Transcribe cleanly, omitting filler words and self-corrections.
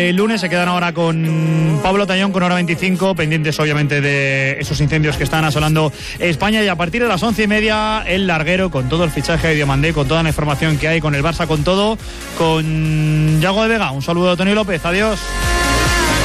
El lunes se quedan ahora con Pablo Tallón con hora 25, pendientes obviamente de esos incendios que están asolando España, y a partir de las 11:30 el larguero con todo el fichaje de Diomandé, con toda la información que hay, con el Barça, con todo, con Yago de Vega. Un saludo de Tony López, adiós.